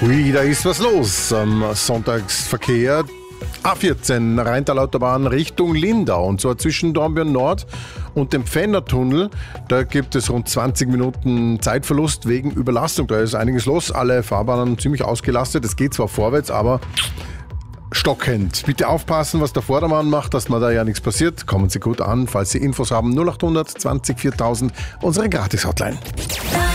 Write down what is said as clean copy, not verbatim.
Ui, da ist was los am Sonntagsverkehr. A14 Rheintalautobahn Richtung Lindau, und zwar zwischen Dornbirn Nord und dem Pfändertunnel. Da gibt es rund 20 Minuten Zeitverlust wegen Überlastung. Da ist einiges los, alle Fahrbahnen ziemlich ausgelastet. Es geht zwar vorwärts, aber stockend. Bitte aufpassen, was der Vordermann macht, dass man da ja nichts passiert. Kommen Sie gut an, falls Sie Infos haben. 0800 20 4000, unsere Gratis-Hotline.